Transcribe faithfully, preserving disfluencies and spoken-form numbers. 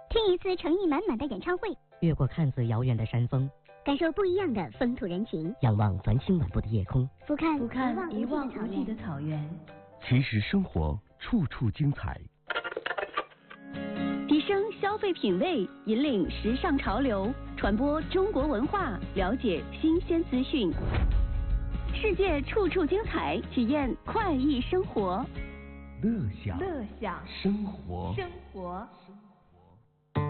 听一次诚意满满的演唱会， 越过看似遥远的山峰， 感受不一样的风土人情， 仰望繁星满布的夜空， 俯瞰俯瞰一望无际的草原。 其实生活处处精彩。 提升消费品味，引领时尚潮流，传播中国文化，了解新鲜资讯。世界处处精彩，体验快意生活。 乐享， 乐享生活， 生活。